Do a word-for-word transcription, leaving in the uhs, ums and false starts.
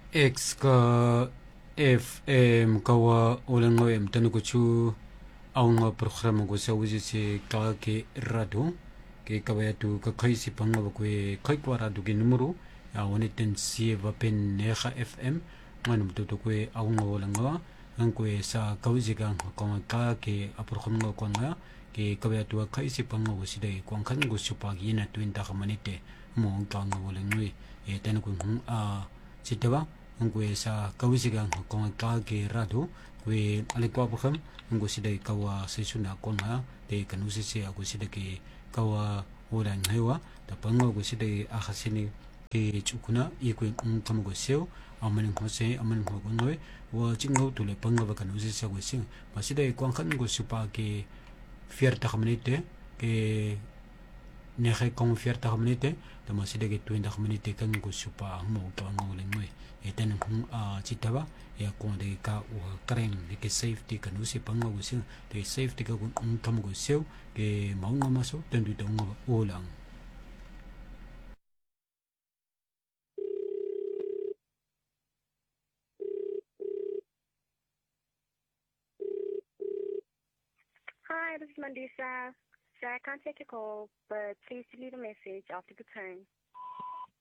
X ka F M kawa ulang em tanu kuchu aunga programa ko sa uji se ka ke rado ke kawaya tu ka kai si panga ba kwe kai kwa rado ke numero a woni ten si va pen neha F M manum to to kwe aunga ulang wa ang kwe sa kauji ka ko ka ke a programa ko nga ke kawaya tu kai si panga ko si dai kwang kan go su pa gi na twin ta manite mo ka nga ulang nui e tanu ko a sitawa ngwe sa kawisigang kong kage rado kwe alikwa bukham ngo sidai kawa sesuna konga te kanusi se ako sidai ke kawa orang hewa ta pango go sidai akhasini ke chukuna ikwe ngam go seo amanin hose amanin ho ngwe wa chingo tule pango ba kanusi se go sing masidai kwang kan go supa ke fierta khamanite ke nehe kong fierta khamanite ta masidai ke tuinda khamanite kan go supa mo ka ngole ngwe eten kung a chitaba ya kung de ka u karen de ke safety kan usi panga usi de safety ka kung kam go seo ke maunga maso tendu dong ulang. Hi, this is Mandisa. So I can't take your call, but please leave a message after the tone.